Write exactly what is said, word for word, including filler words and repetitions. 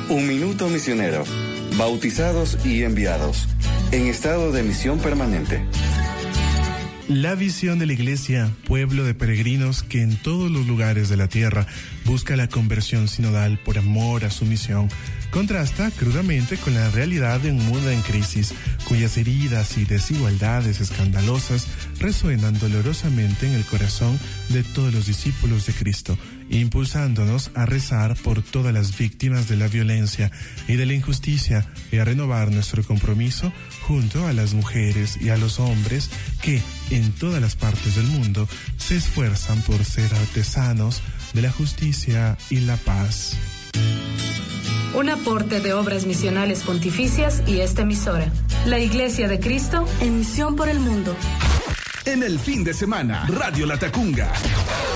Un minuto misionero. Bautizados y enviados. En estado de misión permanente. La visión de la Iglesia, pueblo de peregrinos que en todos los lugares de la tierra busca la conversión sinodal por amor a su misión, contrasta crudamente con la realidad de un mundo en crisis, cuyas heridas y desigualdades escandalosas resuenan dolorosamente en el corazón de todos los discípulos de Cristo, impulsándonos a rezar por todas las víctimas de la violencia y de la injusticia y a renovar nuestro compromiso junto a las mujeres y a los hombres que, en todas las partes del mundo, se esfuerzan por ser artesanos de la justicia y la paz. Un aporte de Obras Misionales Pontificias y esta emisora. La Iglesia de Cristo en misión por el mundo. En el fin de semana, Radio Latacunga.